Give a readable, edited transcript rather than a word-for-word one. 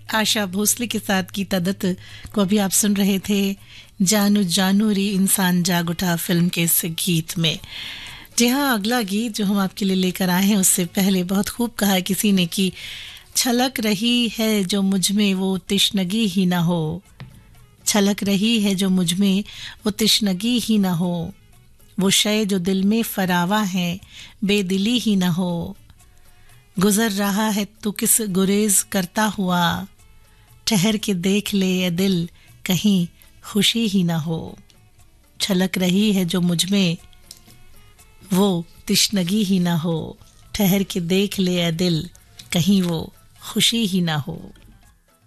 आशा भोसले के साथ गीता दत्त को अभी आप सुन रहे थे जानू जानू री इंसान जाग उठा फिल्म के इस गीत में। जी हाँ, अगला गीत जो हम आपके लिए लेकर आए हैं उससे पहले बहुत खूब कहा है किसी ने कि छलक रही है जो मुझ में वो तिश्नगी ही ना हो, छलक रही है जो मुझ में वो तिश्नगी ही ना हो, वो शय जो दिल में फरावा है बेदिली ही ना हो, गुजर रहा है तू किस गुरेज करता हुआ, ठहर के देख ले ये दिल कहीं खुशी ही ना हो, छलक रही है जो मुझ में वो तिश्नगी ही ना हो, ठहर के देख ले ये दिल कहीं वो खुशी ही ना हो।